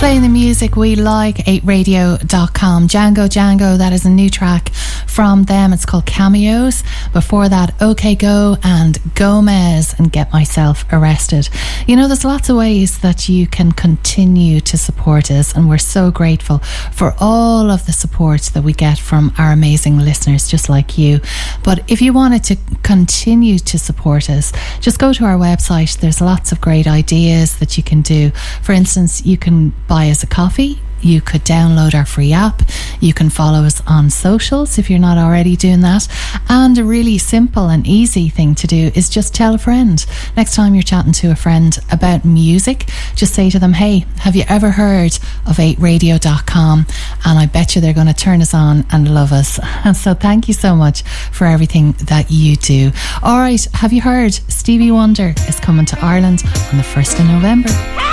Playing the music we like, 8radio.com. Django, that is a new track from them. It's called Cameos. Before that, OK Go and Gomez and Get Myself Arrested. You know, there's lots of ways that you can continue to support us, and we're so grateful for all of the support that we get from our amazing listeners just like you. But if you wanted to continue to support us, just go to our website. There's lots of great ideas that you can do. For instance, you can buy us a coffee. You could download our free app. You can follow us on socials if you're not already doing that. And a really simple and easy thing to do is just tell a friend. Next time you're chatting to a friend about music, just say to them, hey, have you ever heard of 8radio.com? And I bet you they're going to turn us on and love us. And so thank you so much for everything that you do. All right, have you heard Stevie Wonder is coming to Ireland on the 1st of November?